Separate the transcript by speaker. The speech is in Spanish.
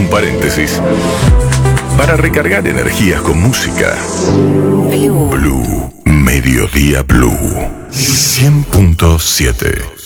Speaker 1: paréntesis. Para recargar energías con música. Blue. Mediodía Blue. 100.7.